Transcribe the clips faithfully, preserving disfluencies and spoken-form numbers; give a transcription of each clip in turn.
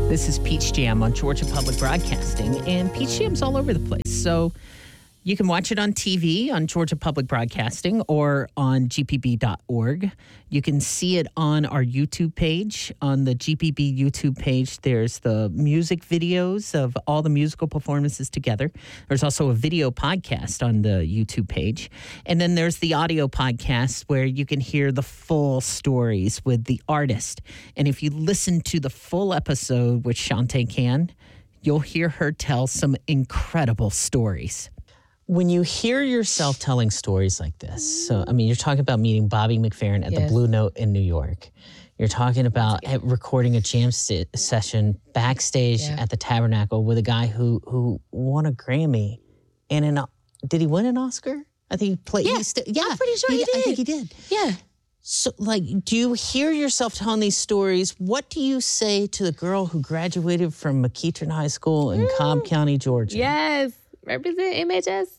This is Peach Jam on Georgia Public Broadcasting, and Peach Jam's all over the place. So you can watch it on T V on Georgia Public Broadcasting or on G P B dot org. You can see it on our YouTube page. On the G P B YouTube page, there's the music videos of all the musical performances together. There's also a video podcast on the YouTube page. And then there's the audio podcast where you can hear the full stories with the artist. And if you listen to the full episode with Shantae Can, you'll hear her tell some incredible stories. When you hear yourself telling stories like this, so, I mean, you're talking about meeting Bobby McFerrin at yes. the Blue Note in New York. You're talking about recording a jam st- session backstage yeah. at the Tabernacle with a guy who who won a Grammy. And an, did he win an Oscar? I think he played. Yeah, he st- yeah I'm pretty sure he, he did. I think he did. Yeah. So, like, do you hear yourself telling these stories? What do you say to the girl who graduated from McEachern High School in mm. Cobb County, Georgia? Yes. Represent M H S.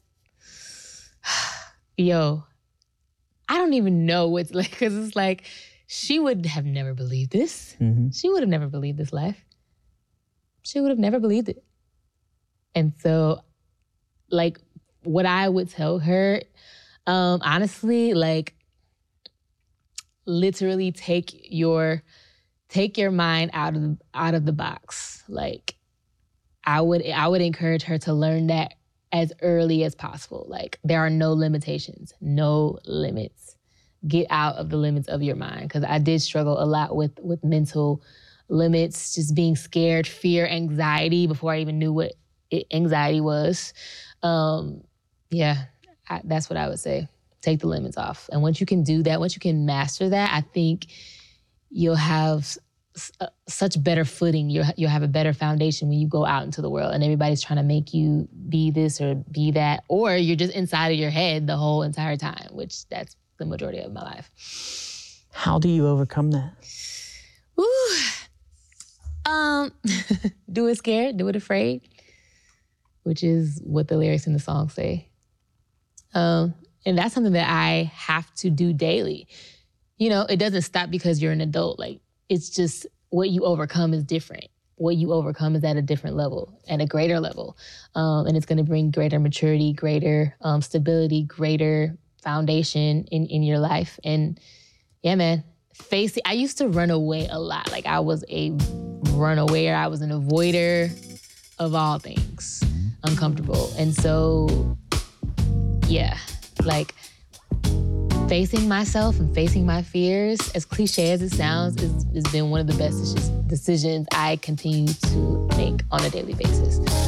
Yo, I don't even know what's like, because it's like, she would have never believed this. Mm-hmm. She would have never believed this life. She would have never believed it. And so, like, what I would tell her, um, honestly, like, literally take your, take your mind out of, out of the box. Like, I would, I would encourage her to learn that as early as possible. Like, there are no limitations, no limits. Get out of the limits of your mind. Because I did struggle a lot with, with mental limits, just being scared, fear, anxiety, before I even knew what it, anxiety was. Um, yeah, I, that's what I would say. Take the limits off. And once you can do that, once you can master that, I think you'll have Uh, such better footing. You'll, you'll have a better foundation when you go out into the world and everybody's trying to make you be this or be that, or you're just inside of your head the whole entire time, which that's the majority of my life. How do you overcome that? Ooh. Um, do it scared, do it afraid, which is what the lyrics in the song say. Um, and that's something that I have to do daily. You know, it doesn't stop because you're an adult. Like, it's just what you overcome is different. What you overcome is at a different level, at a greater level. Um, and it's going to bring greater maturity, greater um, stability, greater foundation in, in your life. And yeah, man, face it. I used to run away a lot. Like, I was a runawayer. I was an avoider of all things uncomfortable. And so, yeah, like, facing myself and facing my fears, as cliche as it sounds, has been one of the best decisions I continue to make on a daily basis.